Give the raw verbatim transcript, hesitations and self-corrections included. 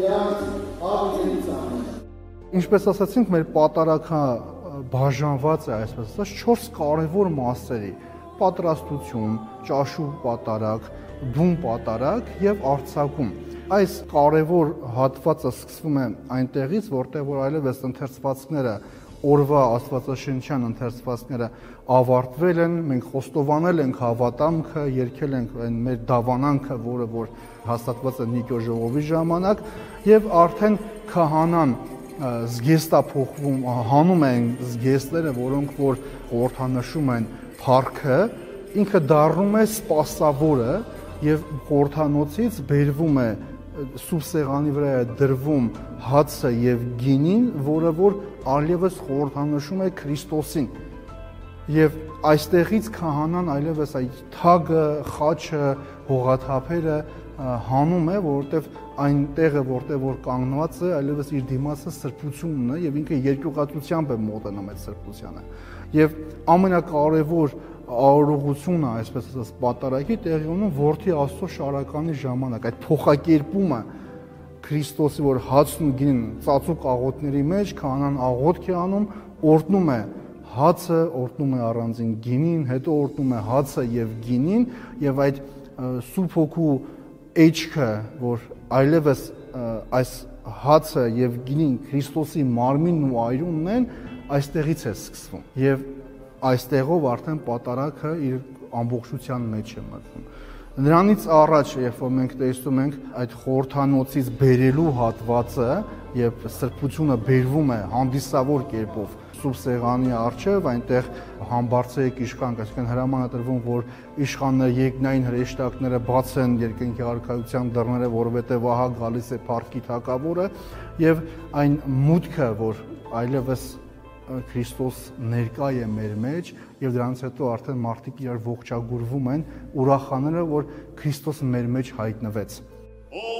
Ինչպես ասացինք, մեր պատարագը բաժանված է այսպես ասած չորս կարևոր մասերի՝ պատրաստություն, ճաշու պատարագ, բուն պատարագ եւ արձակում։ Այս կարևոր հատվածը սկսվում է այնտեղից, որտեղ որ այլևս ընթերցվածքները օրվա աստվածաշնչյան ընթերցվածքները ավարտվել են, մենք խոստովանել ենք հավատամքը, երգել ենք այն մեր դավանանքը, որը որ հաստատված է Նիկո ժողովի ժամանակ, եւ արդեն քահանան զգեստափոխվում, հանում են զգեստները, որոնք որ խորհրդանշում են փառքը, ինքը դառնում է սպասավորը եւ խորհրդանոցից բերվում է սուրբ սեղանի վրա է դրվում հացը եւ գինին, որը որ այլևս խորհրդանշում է Քրիստոսին։ Եվ այստեղից քահանան այլևս այդ թագը, խաչը, հողաթափերը հանում է, որովհետև այն տեղը, որտեղ որ կանգնված է, այլևս իր դիմացը սրբությունն է եւ ինքը երկյուղածությամբ է մոտենում այդ սրբությանը։ Եվ ամենակարևոր արարողությունը, այսպես ասած, պատարագի տեղի ունում որդի Աստծո շարականի ժամանակ, այդ փոխակերպումը Քրիստոսի, որ հացն ու գինին ծածուկ աղոթների մեջ, քահանան աղոթք է անում, օրհնում է հացը, օրհնում է առանձին գինին, հետո օրհնում է հացը եւ գինին, եւ այդ Սուրբ Հոգու էջքը, որ այլևս այս հացը եւ գինին Քրիստոսի մարմինն ու այրունն են, այստեղից է սկսվում։ Եվ այստեղով արդեն պատարագը իր ամբողջության մեջ է մտնում։ Նրանից առաջ, երբ որ մենք տեսնում ենք այդ խորհրդանոցից բերելու հատվածը, երբ սրբությունը բերվում է հանդիսավոր կերպով սուրբ սեղանի առջև, այնտեղ համբարձեյք իշխան, այսինքն հրաման է տրվում, որ իշխանները երկնային հրեշտակները բացեն երկնքի արքայության դռները, որովհետև ահա գալիս է փառքի թագավորը, եւ այն մուտքը, որ այլևս Քրիստոս ներկա է մեր մեջ եւ դրանից հետո արդեն մարդիկ իրար ողջագուրվում են, ուրախանալը, որ Քրիստոսը մեր մեջ հայտնվեց։